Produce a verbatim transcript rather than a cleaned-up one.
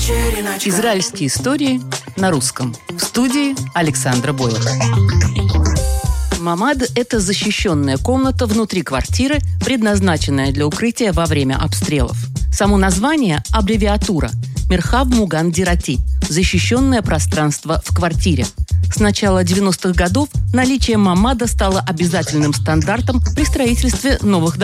Израильские истории на русском. В студии Александра Бойлова. Мамад – это защищенная комната внутри квартиры, предназначенная для укрытия во время обстрелов. Само название – аббревиатура «Мерхав Муган Дирати» – защищенное пространство в квартире. С начала девяностых годов наличие мамада стало обязательным стандартом при строительстве новых домов.